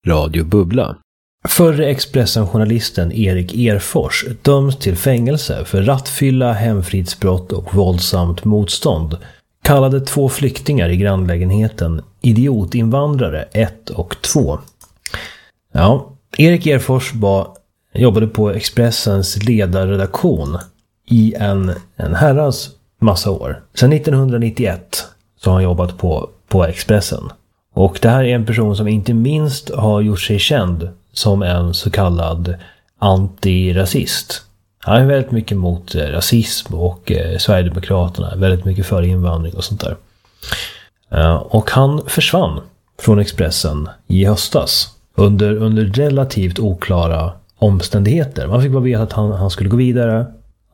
Radio Bubbla. Förre Expressen-journalisten Erik Erfors döms till fängelse för rattfylla, hemfridsbrott och våldsamt motstånd. Kallade 2 flyktingar i grannlägenheten idiotinvandrare 1 och 2. Ja, Erik Erfors jobbade på Expressens ledarredaktion i en herrans massa år. Sedan 1991 så har han jobbat på Expressen. Och det här är en person som inte minst har gjort sig känd som en så kallad antirasist. Han är väldigt mycket mot rasism och Sverigedemokraterna, väldigt mycket för invandring och sånt där. Och han försvann från Expressen i höstas under relativt oklara omständigheter. Man fick bara veta att han skulle gå vidare.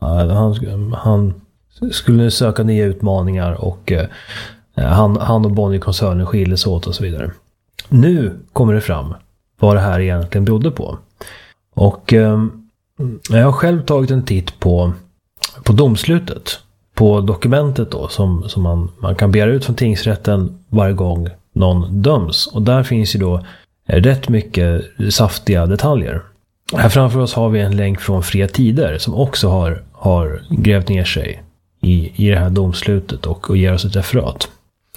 Han skulle söka nya utmaningar och han och Bonnier-koncernen skildes åt och så vidare. Nu kommer det fram vad det här egentligen berodde på. Och jag har själv tagit en titt på domslutet. På dokumentet då som man kan begära ut från tingsrätten varje gång någon döms. Och där finns ju då rätt mycket saftiga detaljer. Här framför oss har vi en länk från Fria Tider som också har grävt ner sig i det här domslutet och ger oss ett referat.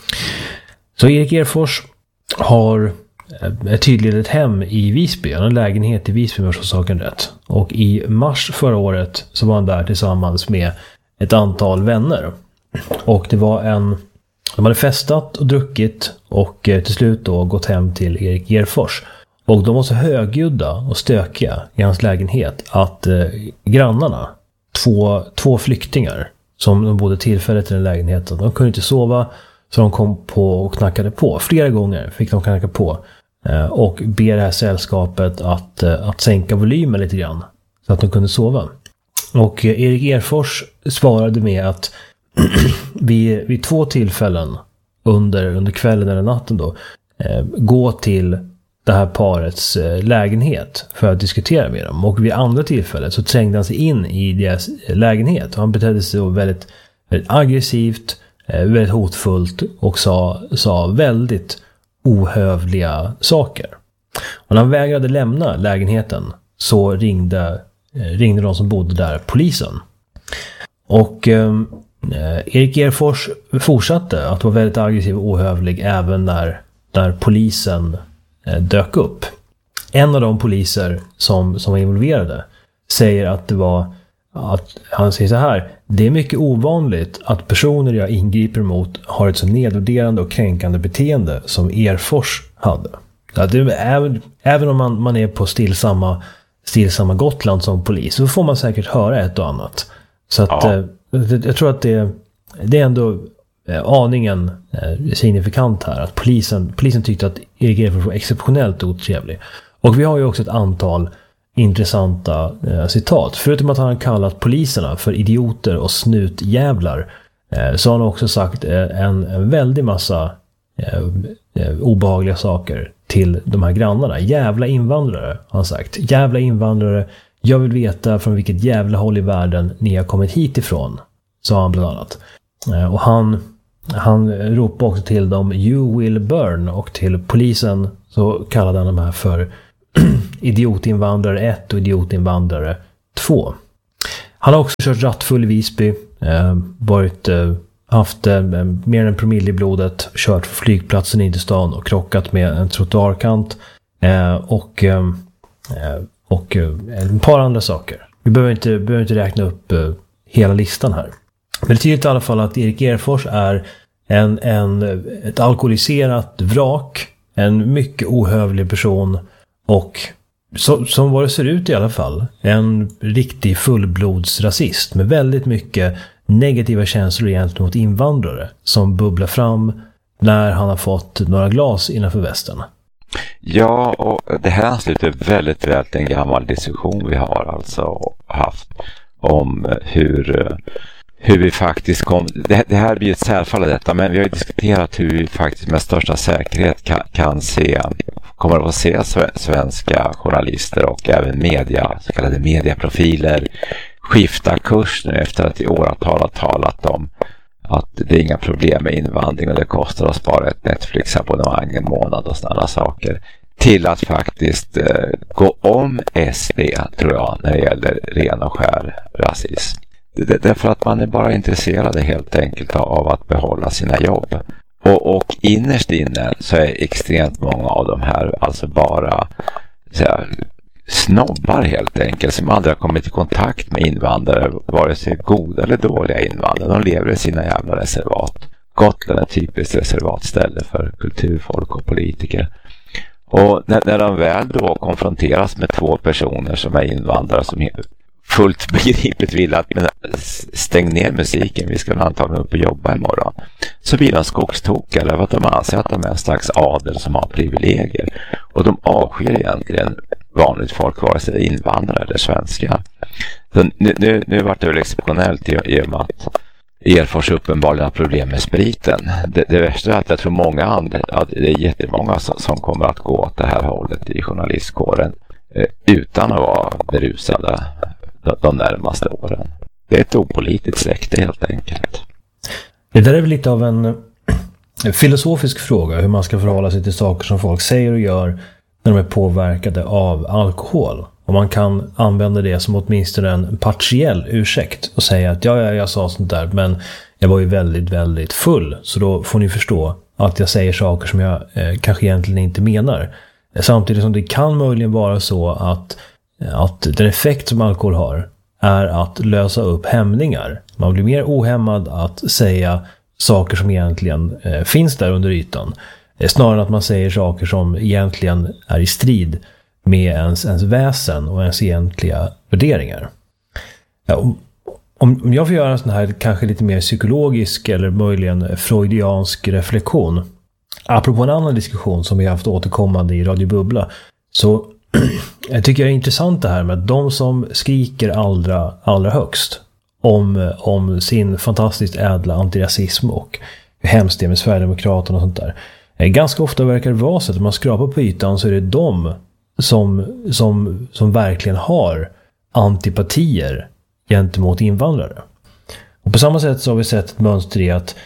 Så Erik Erfors har tydligen ett hem i Visby, en lägenhet i Visby med saken rätt. Och i mars förra året så var han där tillsammans med ett antal vänner. Och det var de hade festat och druckit och till slut då gått hem till Erik Erfors. Och de var så högljudda och stökiga i hans lägenhet att grannarna, två flyktingar som de bodde tillfälligt i den lägenheten, de kunde inte sova så de kom på och knackade på. Flera gånger fick de knacka på och be det här sällskapet att sänka volymen lite grann så att de kunde sova. Och Erik Erfors svarade med att vid 2 tillfällen under kvällen eller natten då gå till det här parets lägenhet för att diskutera med dem. Och vid andra tillfället så trängde han sig in i deras lägenhet. Och han betedde sig väldigt, väldigt aggressivt, väldigt hotfullt och sa väldigt ohövliga saker. Och när han vägrade lämna lägenheten så ringde de som bodde där polisen. Och Erik Erfors fortsatte att vara väldigt aggressiv och ohövlig även när polisen dök upp. En av de poliser som var involverade säger att han säger så här: det är mycket ovanligt att personer jag ingriper mot har ett så nedvärderande och kränkande beteende som Erfors hade. Även om man är på stillsamma Gotland som polis så får man säkert höra ett och annat. Så att jag tror att det är ändå aningen signifikant här att polisen tyckte att Erik Erfors var exceptionellt otrevlig. Och vi har ju också ett antal intressanta citat. Förutom att han har kallat poliserna för idioter och snutjävlar så har han också sagt en väldig massa obehagliga saker till de här grannarna. Jävla invandrare har han sagt. Jävla invandrare, jag vill veta från vilket jävla håll i världen ni har kommit hit ifrån, sa han bland annat. Och han ropade också till dem you will burn, och till polisen så kallade han de här för idiotinvandrare 1 och idiotinvandrare 2. Han har också kört rattfull i Visby, haft mer än en promille i blodet, kört för flygplatsen in till stan och krockat med en trottoarkant och ett par andra saker. Vi behöver inte räkna upp hela listan här. Men det tyder i alla fall att Erik Erfors är ett alkoholiserat vrak, en mycket ohövlig person och som vad det ser ut i alla fall en riktig fullblodsrasist med väldigt mycket negativa känslor gentemot invandrare som bubblar fram när han har fått några glas innanför västen. Ja, och det här ansluter väldigt väl till en gammal diskussion vi har alltså haft om hur vi faktiskt det här blir ett särfall av detta, men vi har ju diskuterat hur vi faktiskt med största säkerhet kommer att få se svenska journalister och även så kallade mediaprofiler skifta kurs nu efter att i åratal har talat om att det är inga problem med invandring och det kostar oss bara ett Netflix-abonnemang en månad och sådana saker, till att faktiskt gå om SD, tror jag, när det gäller ren och skär rasism. Därför att man är bara intresserad helt enkelt av att behålla sina jobb. Och innerst inne så är extremt många av de här alltså bara så här, snobbar helt enkelt, som aldrig har kommit i kontakt med invandrare, vare sig goda eller dåliga invandrare. De lever i sina jävla reservat. Gotland är ett typiskt reservatställe för kulturfolk och politiker. Och när de väl då konfronteras med två personer som är invandrare, som fullt begripligt vill att stäng ner musiken, vi ska antagligen upp och jobba imorgon, så blir de skogstokiga, eller att de anser att de är en slags adel som har privilegier, och de avskyr egentligen vanligt folk, vare sig invandrare eller svenskar. Så nu var det väl exceptionellt i och med att Erfors uppenbarligen har problem med spriten. Det värsta är att jag tror många andra, att det är jättemånga som kommer att gå åt det här hållet i journalistkåren utan att vara berusade de närmaste åren. Det är ett opolitiskt släkte helt enkelt. Det där är väl lite av en filosofisk fråga, hur man ska förhålla sig till saker som folk säger och gör när de är påverkade av alkohol. Och man kan använda det som åtminstone en partiell ursäkt och säga att jag sa sånt där, men jag var ju väldigt, väldigt full. Så då får ni förstå att jag säger saker som jag kanske egentligen inte menar. Samtidigt som det kan möjligen vara så att den effekt som alkohol har är att lösa upp hämningar. Man blir mer ohämmad att säga saker som egentligen finns där under ytan. Snarare än att man säger saker som egentligen är i strid med ens väsen och ens egentliga värderingar. Ja, om jag får göra en sån här kanske lite mer psykologisk eller möjligen freudiansk reflektion, apropå en annan diskussion som vi har haft återkommande i Radio Bubbla, så jag tycker det är intressant det här med de som skriker allra högst om sin fantastiskt ädla antirasism och hur hemskt det är med Sverigedemokraterna och sånt där. Ganska ofta verkar det vara så att om man skrapar på ytan så är det de som verkligen har antipatier gentemot invandrare. Och på samma sätt så har vi sett ett mönster i att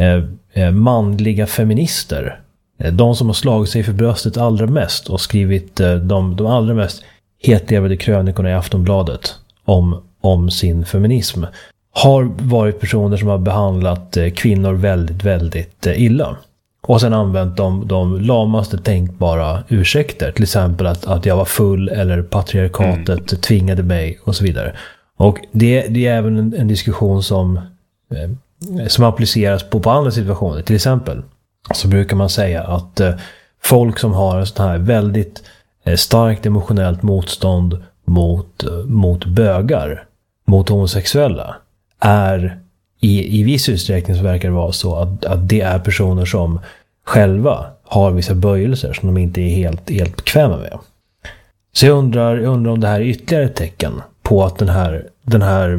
manliga feminister, de som har slagit sig för bröstet allra mest och skrivit de allra mest hetlevade krönikorna i Aftonbladet om sin feminism, har varit personer som har behandlat kvinnor väldigt, väldigt illa. Och sen använt de lamaste tänkbara ursäkter. Till exempel att jag var full eller patriarkatet tvingade mig och så vidare. Och det är även en diskussion som appliceras på andra situationer. Till exempel så brukar man säga att folk som har en sån här väldigt starkt emotionellt motstånd mot bögar, mot homosexuella, är i viss utsträckning så verkar det vara så att det är personer som själva har vissa böjelser som de inte är helt bekväma med. Så jag undrar om det här är ytterligare ett tecken på att den här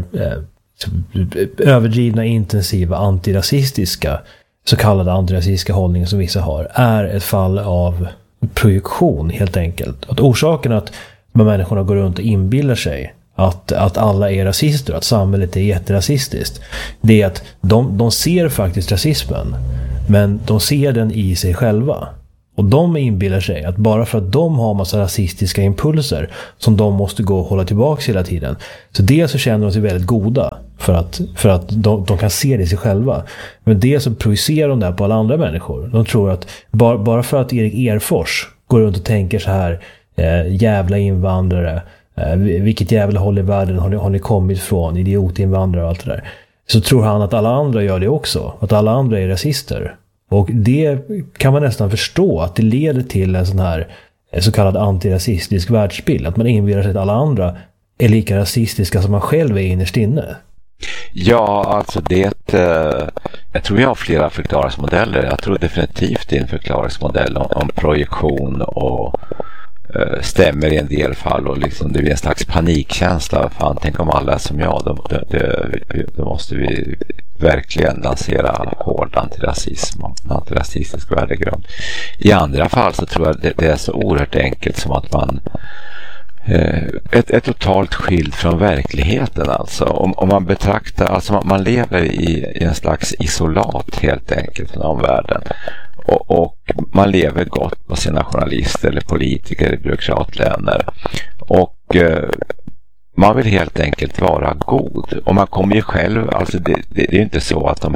överdrivna, intensiva, antirasistiska, så kallade antirasistiska hållningen som vissa har, är ett fall av projektion helt enkelt. Att orsaken att de här människorna går runt och inbillar sig att alla är rasister, att samhället är jätterasistiskt, det är att de ser faktiskt rasismen, men de ser den i sig själva. Och de inbillar sig att bara för att de har massa rasistiska impulser som de måste gå och hålla tillbaka hela tiden, så dels så känner de sig väldigt goda för att de kan se det i sig själva. Men dels så projicerar de där på alla andra människor. De tror att bara för att Erik Erfors går runt och tänker så här, jävla invandrare, vilket jävla håll i världen har ni kommit från, idiotinvandrare och allt det där, så tror han att alla andra gör det också, att alla andra är rasister. Och det kan man nästan förstå, att det leder till en sån här så kallad antirasistisk världsbild, att man inbillar sig att alla andra är lika rasistiska som man själv är innerst inne. Ja, alltså jag tror jag har flera förklaringsmodeller. Jag tror definitivt det är en förklaringsmodell om projektion och stämmer i en del fall, och liksom det blir en slags panikkänsla. Fan, tänk om alla är som jag, då måste vi verkligen lansera hård antirasism och antirasistisk värdegrund. I andra fall så tror jag det är så oerhört enkelt som att man är totalt skild från verkligheten. Alltså om man betraktar, alltså man lever i en slags isolat helt enkelt från omvärlden. och man lever gott på sina journalister eller politiker i byråkratlöner. Och man vill helt enkelt vara god. Och man kommer ju själv, alltså det är ju inte så att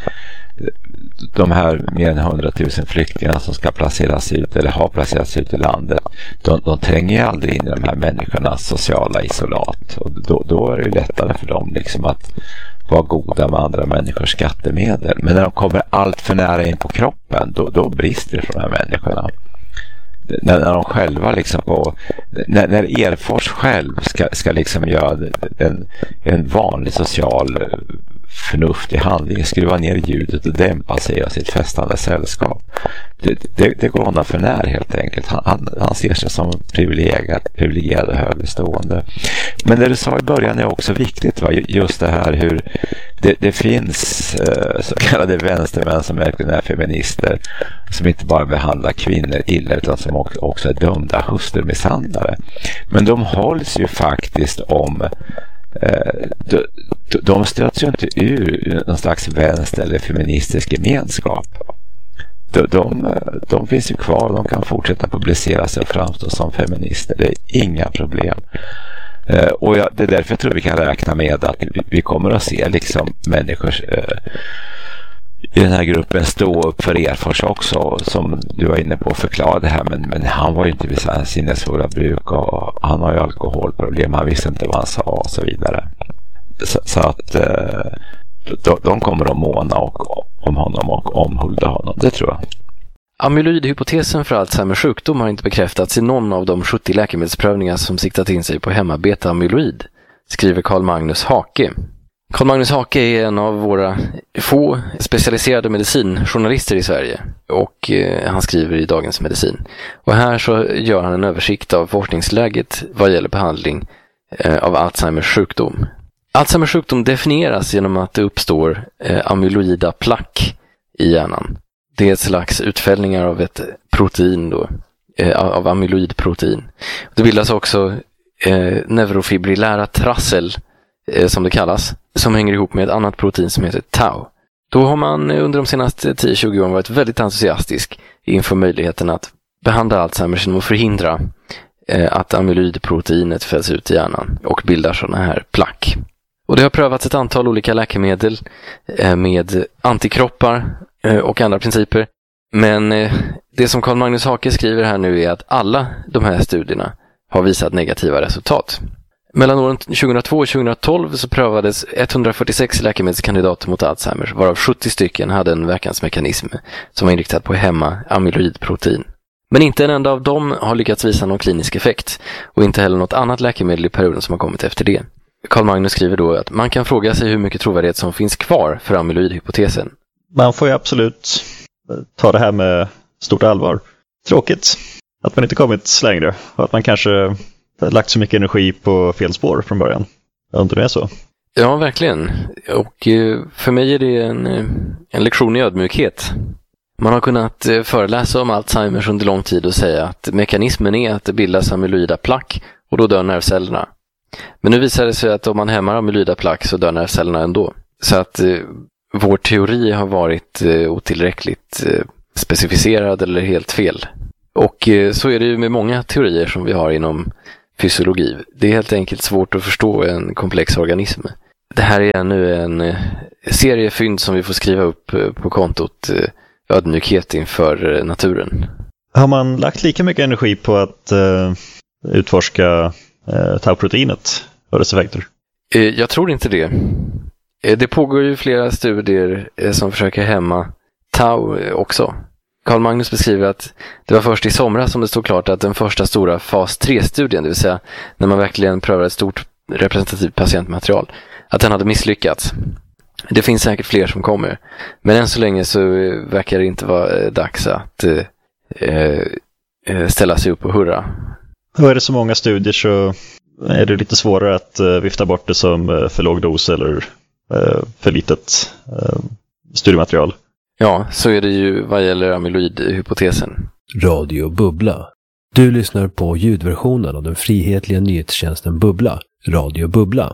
de här mer än 100 000 flyktingarna som ska placeras ut eller har placerats ut i landet, de tränger ju aldrig in i de här människornas sociala isolat. Och då är det ju lättare för dem liksom att vara goda med andra människors skattemedel. Men när de kommer allt för nära in på kroppen, då brister det för de här människorna. När de själva liksom när Erfors själv ska liksom göra en vanlig social förnuftig handling, skruva ner ljudet och dämpa sig av sitt festande sällskap. Det går honom för när helt enkelt. Han ser sig som privilegierad och högstående. Men det du sa i början är också viktigt, va? Just det här hur det finns så kallade vänstermän som verkligen är feminister, som inte bara behandlar kvinnor illa utan som också är dömda hustrumisshandlare. Men de hålls ju faktiskt om de stöts ju inte ur någon slags vänster eller feministisk gemenskap. De finns ju kvar, de kan fortsätta publicera sig och framstå som feminister. Det är inga problem. Och det är därför jag tror vi kan räkna med att vi kommer att se liksom människor i den här gruppen stå upp för Erfors också, som du var inne på, förklara det här, men han var ju inte vid sinnesfulla bruk och han har ju alkoholproblem, han visste inte vad han sa och så vidare. Så att de kommer att måna om honom och omhulda honom, det tror jag. Amyloidhypotesen för Alzheimers sjukdom har inte bekräftats i någon av de 70 läkemedelsprövningar som siktat in sig på hemma-beta-amyloid, skriver Carl Magnus Hake. Carl Magnus Hake är en av våra få specialiserade medicinjournalister i Sverige och han skriver i Dagens Medicin. Och här så gör han en översikt av forskningsläget vad gäller behandling av Alzheimers sjukdom. Alzheimers sjukdom definieras genom att det uppstår amyloida plack i hjärnan. Det är ett slags utfällningar av ett protein då, av amyloidprotein. Det bildas också neurofibrillära trassel som det kallas, som hänger ihop med ett annat protein som heter tau. Då har man under de senaste 10-20 åren varit väldigt entusiastisk inför möjligheten att behandla Alzheimers genom att förhindra att amyloidproteinet fälls ut i hjärnan och bildar sådana här plack. Och det har prövats ett antal olika läkemedel med antikroppar och andra principer. Men det som Carl Magnus Hake skriver här nu är att alla de här studierna har visat negativa resultat. Mellan åren 2002 och 2012 så prövades 146 läkemedelskandidater mot Alzheimers, varav 70 stycken hade en verkansmekanism som var inriktad på hemma-amyloidprotein. Men inte en enda av dem har lyckats visa någon klinisk effekt och inte heller något annat läkemedel i perioden som har kommit efter det. Carl Magnus skriver då att man kan fråga sig hur mycket trovärdighet som finns kvar för amyloidhypotesen. Man får ju absolut ta det här med stort allvar. Tråkigt att man inte kommit längre och att man kanske lagt så mycket energi på fel spår från början. Jag undrar om det är så. Ja, verkligen. Och för mig är det en lektion i ödmjukhet. Man har kunnat föreläsa om Alzheimers under lång tid och säga att mekanismen är att det bildas amyloida plack och då dör nervcellerna. Men nu visar det sig att om man hämmar amyloida plack så dör nervcellerna ändå. Så att vår teori har varit otillräckligt specificerad eller helt fel. Och så är det ju med många teorier som vi har inom fysiologi. Det är helt enkelt svårt att förstå en komplex organism. Det här är nu en seriefynd som vi får skriva upp på kontot ödmjukhet inför naturen. Har man lagt lika mycket energi på att utforska tau-proteinet och dess effekter? Jag tror inte det. Det pågår ju flera studier som försöker hämma tau också. Carl Magnus beskriver att det var först i somras som det stod klart att den första stora fas 3-studien, det vill säga när man verkligen prövar ett stort representativt patientmaterial, att den hade misslyckats. Det finns säkert fler som kommer. Men än så länge så verkar det inte vara dags att ställa sig upp och hurra. Och är det så många studier så är det lite svårare att vifta bort det som för låg dos eller för litet studiematerial. Ja, så är det ju vad gäller amyloidhypotesen. Radio Bubbla. Du lyssnar på ljudversionen av den frihetliga nyhetstjänsten Bubbla. Radio Bubbla.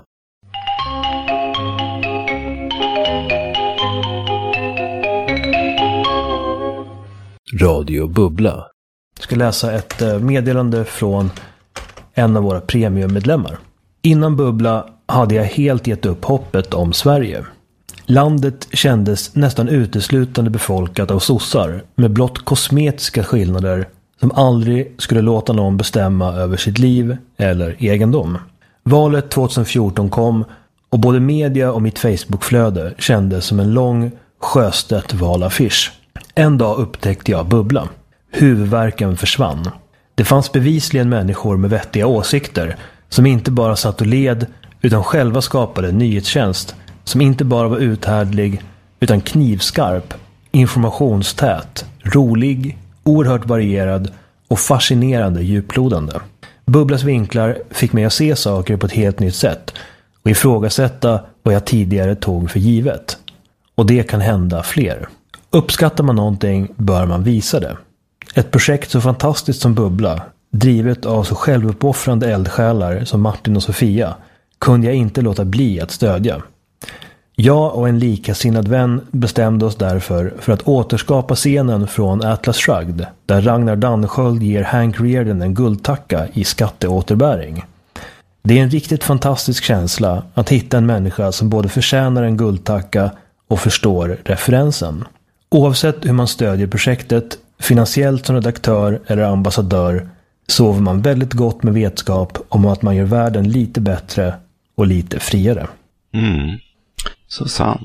Radio Bubbla. Jag ska läsa ett meddelande från en av våra premiummedlemmar. Innan Bubbla hade jag helt gett upp hoppet om Sverige. Landet kändes nästan uteslutande befolkat av sossar med blott kosmetiska skillnader som aldrig skulle låta någon bestämma över sitt liv eller egendom. Valet 2014 kom och både media och mitt Facebookflöde kändes som en lång Sjöstedt valaffisch. En dag upptäckte jag Bubbla. Huvudvärken försvann. Det fanns bevisligen människor med vettiga åsikter som inte bara satt och led utan själva skapade en nyhetstjänst som inte bara var uthärdlig utan knivskarp, informationstät, rolig, oerhört varierad och fascinerande djuplodande. Bubblas vinklar fick mig att se saker på ett helt nytt sätt och ifrågasätta vad jag tidigare tog för givet. Och det kan hända fler. Uppskattar man någonting bör man visa det. Ett projekt så fantastiskt som Bubbla, drivet av så självuppoffrande eldsjälar som Martin och Sofia, kunde jag inte låta bli att stödja. Jag och en likasinnad vän bestämde oss därför för att återskapa scenen från Atlas Shrugged, där Ragnar Dannesköld ger Hank Rearden en guldtacka i skatteåterbäring. Det är en riktigt fantastisk känsla att hitta en människa som både förtjänar en guldtacka och förstår referensen. Oavsett hur man stödjer projektet, finansiellt som redaktör eller ambassadör, sover man väldigt gott med vetskap om att man gör världen lite bättre och lite friare. Mm. Så sant.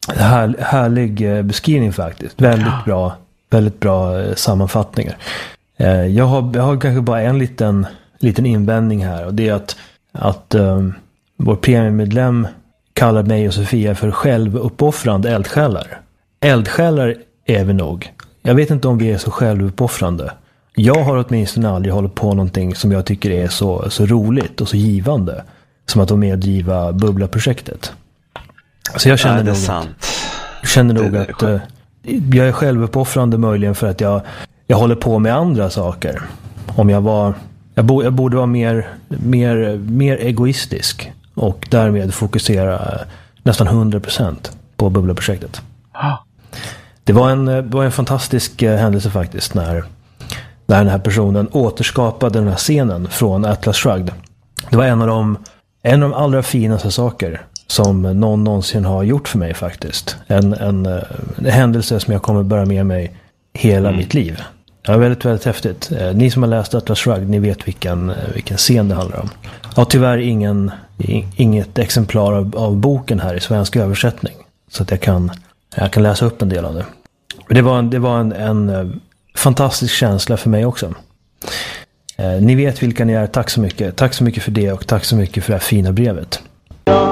Härlig beskrivning faktiskt. Väldigt bra sammanfattningar. Jag har kanske bara en liten invändning här, och det är att vår premiummedlem kallar mig och Sofia för självuppoffrande eldsjälar. Eldsjälar är vi nog. Jag vet inte om vi är så självuppoffrande. Jag har åtminstone aldrig hållit på någonting som jag tycker är så roligt och så givande som att vara med och driva Bubbla-projektet. Så jag känner nog att jag är självuppoffrande möjligen för att jag håller på med andra saker. Om jag borde vara mer egoistisk och därmed fokusera nästan 100% på Bubbla-projektet. Det var en fantastisk händelse faktiskt när den här personen återskapade den här scenen från Atlas Shrugged. Det var en av de allra finaste saker som någon någonsin har gjort för mig faktiskt. En händelse som jag kommer bära med mig hela mitt liv. Det var väldigt, väldigt häftigt. Ni som har läst Atlas Shrugged, ni vet vilken scen det handlar om. Jag har tyvärr inget exemplar av boken här i svensk översättning, så att jag kan läsa upp en del av det. Det var en fantastisk känsla för mig också. Ni vet vilka ni är. Tack så mycket. Tack så mycket för det, och tack så mycket för det här fina brevet.